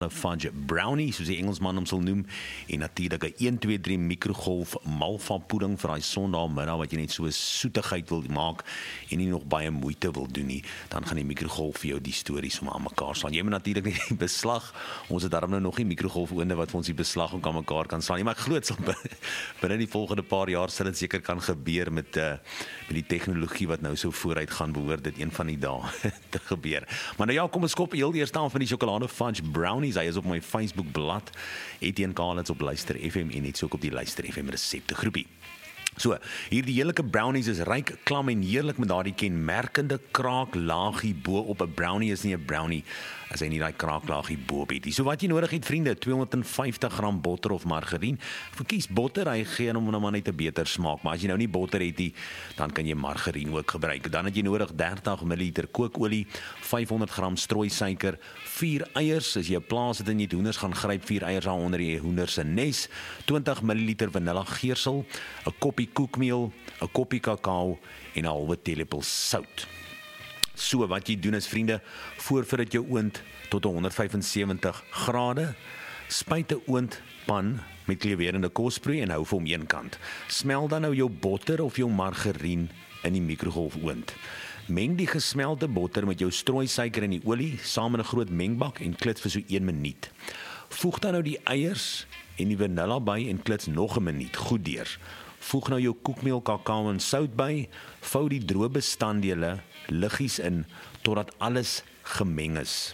fudge brownie, soos die Engelsman hom sal noem, en natuurlik 'n 1, 2, 3 mikrogolf malva pudding vir daai Sondagmiddag wat jy net so 'n soetigheid wil maak en nie nog baie moeite wil doen nie, dan gaan die mikrogolf vir jou die stories om aan mekaar slaan. Jy moet natuurlik nie die beslag, ons het daarom nou nog nie mikrogolfoonde wat vir ons die beslag ook aan mekaar kan slaan nie, maar ek glo dit sal binne die volgende paar jaar sal dit seker kan gebeur met die tegnologie wat nou so vooruit gaan, behoort dit een van die dae te gebeur. Maar nou ja, kom ons skop heel eers aan van die sjokolade fudge brownies. Hy is op my Facebook blad, Etienne Kalens op Luister FM en net so ook op die Luister FM resepte groepie. So, hierdie heerlike brownies is ryk, klam en heerlik met daardie kenmerkende kraaklaagie bo op. 'n brownie is nie 'n brownie as hy nie daai kraaklaagie bo op het. So wat jy nodig het, vriende, 250 gram botter of margarien. Verkies botter, hy gee hom nou maar net 'n beter smaak, maar as jy nou nie botter het nie, dan kan jy margarien ook gebruik. Dan het jy nodig 30 ml kookolie, 500 gram strooisuiker, 4 eiers, as jy 'n plaas het en jy het hoenders, gaan gryp 4 eiers aan onder die hoender se nes, 20 ml vanilla geursel, 'n koppie koekmeel, 'n koppie kakao en 'n halwe teelepel sout. So wat jy doen is, vriende, voordat jou oond tot 175 grade, spuit 'n oondpan met kleurende kosproei en hou vir hom een kant. Smel dan nou jou botter of jou margarien in die mikrogolfoond. Meng die gesmelte botter met jou strooisuiker en die olie saam in 'n groot mengbak en klits vir so 1 minuut. Voeg dan nou die eiers en die vanilla by en klits nog 'n minuut goed deur. Voeg nou jou koekmeel, kakao en sout by, vou die droë bestanddele liggies in totdat alles gemeng is.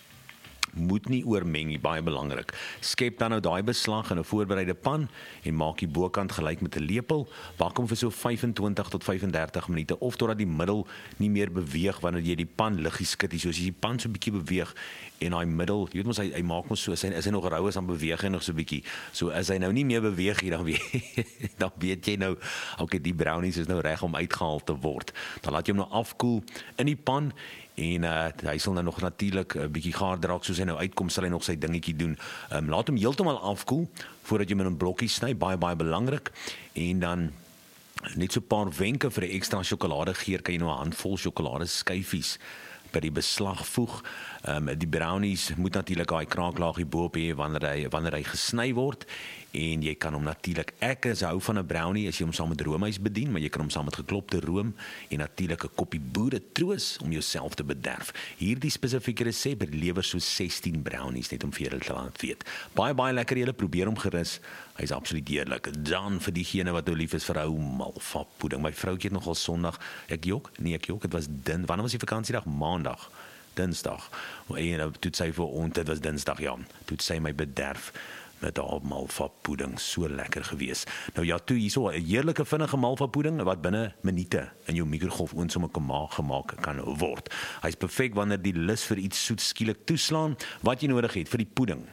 Moet nie oormeng nie, baie belangrik. Skep dan nou daai beslag in 'n voorbereide pan en maak die bokant gelyk met 'n lepel. Bak hom vir so 25 tot 35 minute of totdat die middel nie meer beweeg wanneer jy die pan liggies skud. So as jy die pan so 'n bietjie beweeg en daai middel, jy weet mos hy maak mos so, as hy nog rou is, dan beweeg hy nog so 'n bietjie. So as hy nou nie meer beweeg nie, dan weet jy nou, okay, die brownies is nou reg om uitgehaal te word. Dan laat jy hom nou afkoel in die pan. En hy sal nou nog natuurlik 'n bietjie gaar draak, soos hy nou uitkom, sal hy nog sy dingetjie doen. Laat hom heeltemal afkoel voordat jy met 'n blokkie sny, baie belangrik. En dan net so 'n paar wenke vir 'n ekstra sjokoladegeur, kan jy nou 'n handvol sjokoladeskyfies by die beslag voeg. Die brownies moet natuurlik daai kraaklaagie bo-op hê wanneer hy gesny word. En jy kan hom natuurlik, ek hou van 'n brownie as jy hom saam met roomys bedien, maar jy kan hom saam met geklopte room en natuurlik 'n koppie boeretroos om jouself te bederf. Hierdie spesifieke resep lewer so 16 brownies net om vir julle te laat weet. Baie lekker, julle probeer hom gerus. Hy's absoluut heerlik. Dan vir diegene wat nou lief is vir ou malva pudding. My vroutjie het nogal Sondag, ek jok, dit was wanneer was die vakansiedag? Maandag. Dinsdag. En toe sy vir ons, dit was Dinsdag, ja. Toe sy my bederf met haar malva pudding, so lekker gewees. Nou ja, toe hierso 'n heerlike vinnige malva pudding wat binne minute in jou mikrogolfoond sommer gemaak kan word. Hy's perfek wanneer die lus vir iets soet skielik toeslaan. Wat jy nodig het vir die pudding: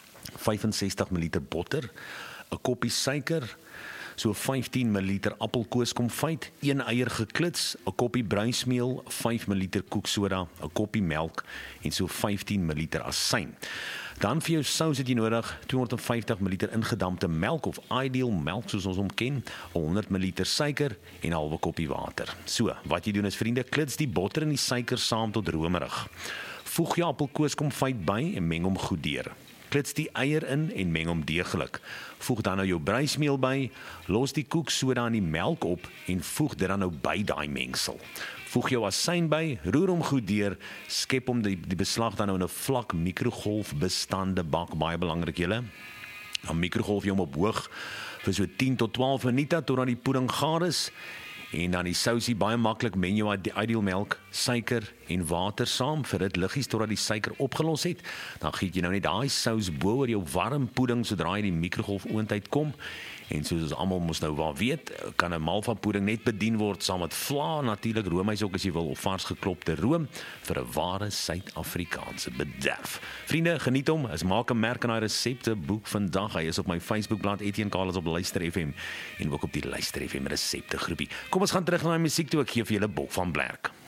65 ml botter, 'n koppie suiker, so 15 ml appelkoeskonfyt, 1 eier geklits, 'n koppie bruinsmeel, 5 ml koeksoda, 'n koppie melk en so 15 ml asyn. Dan vir jou sous het jy nodig 250 ml ingedampte melk of ideal melk soos ons hom ken, 100 ml suiker en 'n halwe koppie water. So, wat jy doen is, vriende, klits die botter en die suiker saam tot romerig. Voeg jou appelkoeskonfyt by en meng hom goed deur. Klits die eier in en meng hom deeglik. Voeg dan nou jou bruismeel by, los die koeksoda in die melk op en voeg dit dan nou by daai mengsel. Voeg jou asyn by, roer hom goed deur, skep hom die beslag dan nou in 'n vlak mikrogolfbestande bak, baie belangrik julle. Dan mikrogolf jy hom op hoog vir so 10 tot 12 minute totdat die pudding gaar is. En dan die sousie, baie maklik, meng jy die ideal melk, suiker en water saam vir dit liggies totdat die suiker opgelos het. Dan giet jy nou net daai sous bo oor jou warm pudding sodra jy die mikrogolfoond uitkom. En soos ons almal mos nou wel weet, kan 'n malva pudding net bedien word saam met vla, natuurlik roomys ook as jy wil, of vars geklopte room vir 'n ware Suid-Afrikaanse bederf. Vriende, geniet hom. As maak 'n merk aan daai resepteboek vandag. Hy is op my Facebookblad Etienne Kalens op Luister FM en ook op die Luister FM resepte groepie. Kom ons gaan terug na die musiek toe. Ek gee vir julle Bok van Blerk.